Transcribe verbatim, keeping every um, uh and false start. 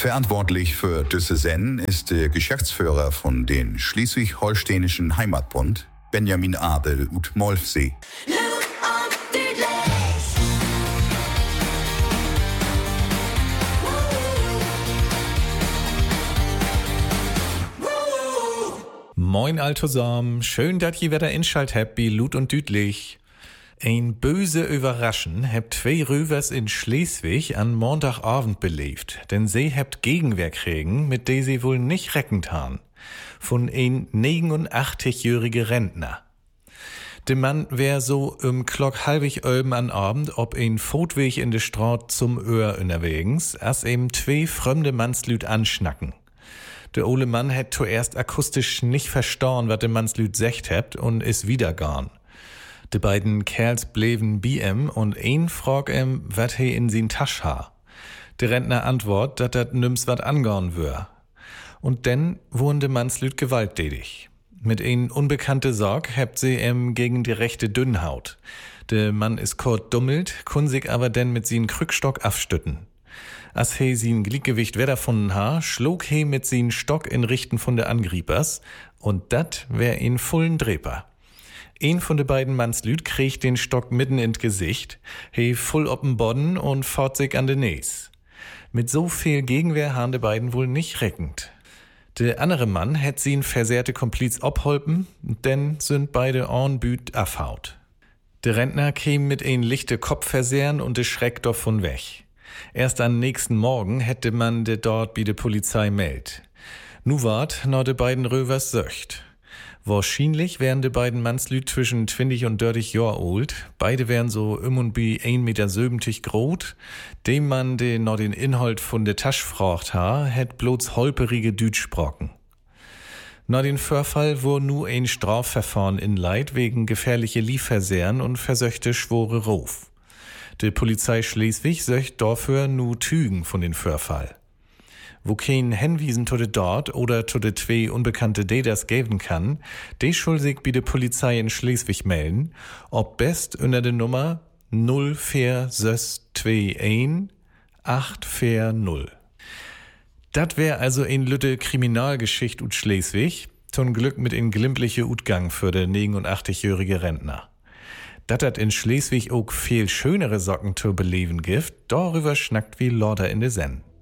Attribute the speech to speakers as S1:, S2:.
S1: Verantwortlich für diese Sendung ist der Geschäftsführer von den Schleswig-Holsteinischen Heimatbund, Benjamin Abel ut Molfsee.
S2: Moin Altosam, schön, dass ihr wieder inschalt habt, bi Lut und Dütlich. Ein böse Überraschen habt zwei Rövers in Schleswig an Montagabend belebt, denn sie habt Gegenwehr kriegen, mit der sie wohl nicht reckend han. Von ein neunundachtzig-jährige Rentner. Der Mann wär so um Klock halbig öben an Abend ob ein Fotweg in de Straat zum Öhr unterwegs, as eben zwei fremde Mannslüd anschnacken. Der ole Mann hätt zuerst akustisch nicht verstorn, wat de Mannslüd secht hebt und is wieder garn. De beiden Kerls bleven bi em und een frag em, wat he in sin Tasch ha. De Rentner antwort, dat dat nüms wat angorn wör. Und denn wurden de Mannslüd gewalttätig. Mit een unbekannte Sorg hebt sie em gegen die rechte Dünnhaut. De Mann is kort dummelt, kun sich aber denn mit sin Krückstock afstütten. As he sin Gliedgewicht wer davon ha, schlug he mit sin Stock in Richten von de Angriepers und dat wär in vollen Dreper. Ein von de beiden Mannslüd kriegt den Stock mitten ins Gesicht, he voll op'n Bodden und fort sich an de Näs. Mit so viel Gegenwehr han de beiden wohl nicht reckend. De andere Mann hätt sin versehrte Kompliz obholpen, denn sind beide ornbüt afhaut. De Rentner käm mit ein lichte Kopfversehren und de Schreck davon weg. Erst am nächsten Morgen hätte man de dort bi de Polizei meldt. Nu wart no de beiden Rövers söcht. Wahrscheinlich wären de beiden Mannslüd zwischen zwanzig und dreißig Jahr alt. Beide wären so um und bi ein Meter siebzig groß. Dem man de no den Inhalt von de Tasch fragt ha, hätt bloß holperige Dütsch sprocken. Na den Vorfall wo nu ein Strafverfahren inleit wegen gefährliche Liefversehren und versöchte schwore Ruf. Die Polizei Schleswig söcht dafür nu Tügen von den Vorfall. Wo kein Hinwiesen zu de dort oder zu de zwei unbekannte Daters geben kann, de schuldig bi de Polizei in Schleswig melden, ob best unter de Nummer null vier sechs zwei eins acht vier null. Dat wär also ein lütte Kriminalgeschicht ut Schleswig, zum Glück mit ein glimpliche Utgang für de neunundachtzig-jährige Rentner. Dat dat in Schleswig auch viel schönere Socken zu beleben gibt, darüber schnackt wie Lorder in de Senn.